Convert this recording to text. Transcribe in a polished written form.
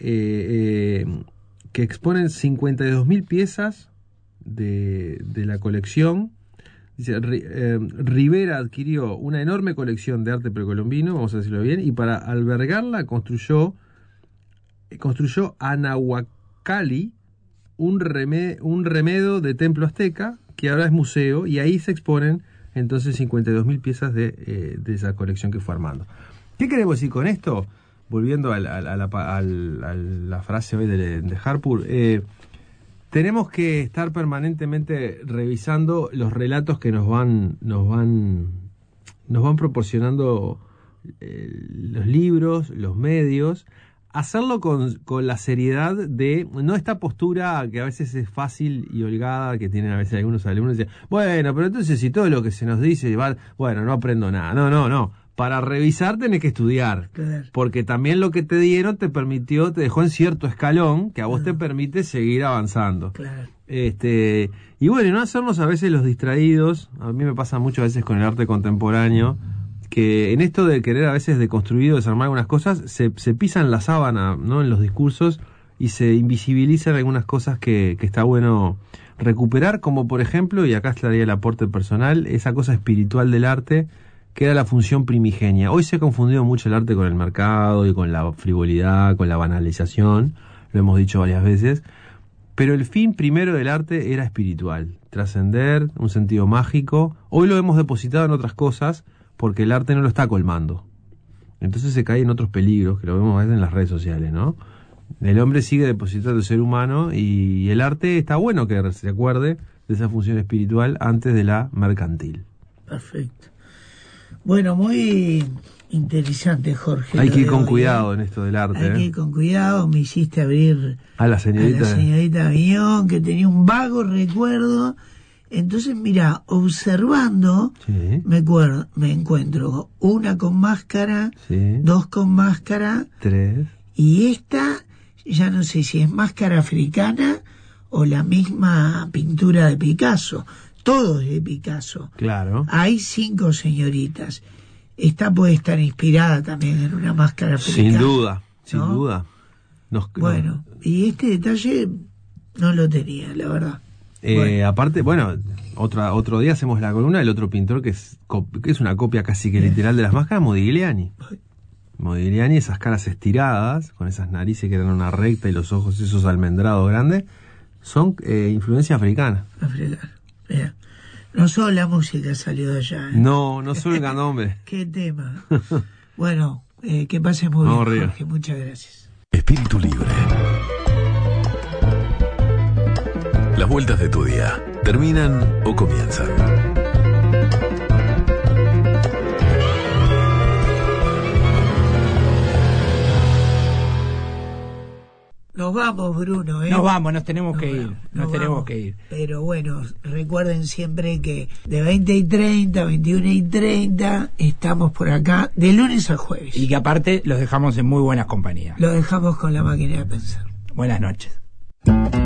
que exponen 52.000 piezas de la colección. Dice, Rivera adquirió una enorme colección de arte precolombino, vamos a decirlo bien, y para albergarla construyó Anahuacalli, un remedo de templo azteca, que ahora es museo, y ahí se exponen entonces 52.000 piezas de esa colección que fue armando. ¿Qué queremos decir con esto? Volviendo a la frase hoy de Harpur, tenemos que estar permanentemente revisando los relatos que nos van proporcionando los libros, los medios, hacerlo con la seriedad de no esta postura que a veces es fácil y holgada que tienen a veces algunos alumnos, dicen, bueno, pero entonces si todo lo que se nos dice, bueno, no aprendo nada. No. Para revisar tenés que estudiar, claro. Porque también lo que te dieron te dejó en cierto escalón que a vos te permite seguir avanzando. Claro. Y bueno, no hacernos a veces los distraídos. A mí me pasa muchas veces con el arte contemporáneo, que en esto de querer a veces deconstruir o desarmar algunas cosas, se pisan la sábana, ¿no?, en los discursos, y se invisibilizan algunas cosas que está bueno recuperar, como por ejemplo, y acá estaría el aporte personal, esa cosa espiritual del arte, que era la función primigenia. Hoy se ha confundido mucho el arte con el mercado y con la frivolidad, con la banalización, lo hemos dicho varias veces, pero el fin primero del arte era espiritual, trascender, un sentido mágico. Hoy lo hemos depositado en otras cosas porque el arte no lo está colmando. Entonces se cae en otros peligros, que lo vemos a veces en las redes sociales, ¿no? El hombre sigue depositando el ser humano y el arte está bueno que se acuerde de esa función espiritual antes de la mercantil. Perfecto. Bueno, muy interesante, Jorge. Hay que ir con cuidado en esto del arte. Hay que ir con cuidado. Me hiciste abrir a la señorita Aviñón, que tenía un vago recuerdo. Entonces, mira, observando, sí, me encuentro una con máscara, sí, dos con máscara, tres, y esta, ya no sé si es máscara africana o la misma pintura de Picasso. Todo es de Picasso. Claro. Hay 5 señoritas. Esta puede estar inspirada también en una máscara africana. Sin duda. Bueno, y este detalle no lo tenía, la verdad. Aparte, otro día hacemos la columna del otro pintor que es una copia casi que literal de las máscaras, Modigliani. Modigliani, esas caras estiradas, con esas narices que eran una recta y los ojos esos almendrados grandes, son influencia africana. Mira, no solo la música salió de allá. No solo el candombe. Qué tema. Bueno, que pases muy bien, Jorge. Muchas gracias. Espíritu Libre. Las vueltas de tu día, ¿terminan o comienzan? Nos vamos, Bruno, Nos tenemos que ir. Pero bueno, recuerden siempre que de 20:30, 21:30 estamos por acá, de lunes a jueves. Y que aparte los dejamos en muy buenas compañías. Lo dejamos con la máquina de pensar. Buenas noches.